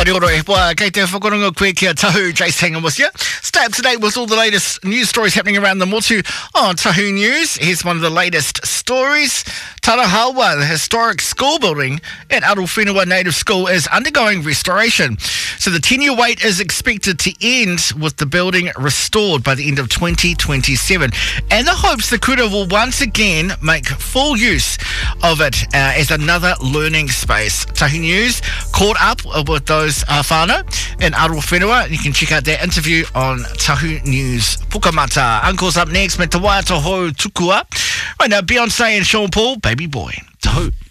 Kia ora e hoa, kei te whakaronga koe kia tahu, Jace Hanger was here. Stay up to date with all the latest news stories happening around the motu on Tahu News. Here's one of the latest stories. Tarahawa, the historic school building at Arowhenua Native School, is undergoing restoration. So the 10-year wait is expected to end with the building restored by the end of 2027. And the hopes the kura will once again make full use of it as another learning space. Tahu News caught up with those whānau in Arowhenua. You can check out their interview on Tahu News Pukamata. Uncle's up next, me te wā toho tukua. Right now, Beyonce and Sean Paul, Baby Boy. Tahu.